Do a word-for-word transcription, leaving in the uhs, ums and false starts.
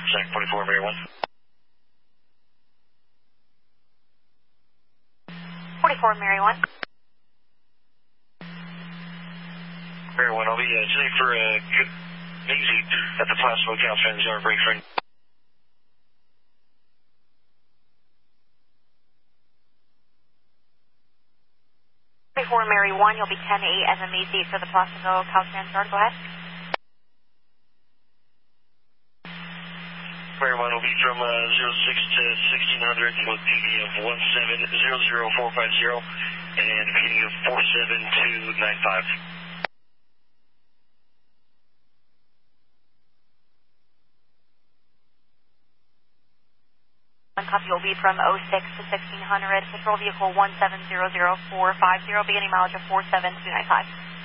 Check forty-four, Mary one. forty-four, Mary one. Mary one, I'll be uh, today for uh, good Maisie at the Plaza Hotel Transit break for forty-four, Mary one, you'll be ten eight as a Maisie for the Placerville Caltrans Yard. Go ahead. Mary one will be from uh, zero six to sixteen hundred with P D of one seven zero zero four five zero and P D of four seven two nine five. One copy will be from oh six to sixteen hundred, patrol vehicle one seven zero zero four five zero, beginning mileage of four seven two nine five.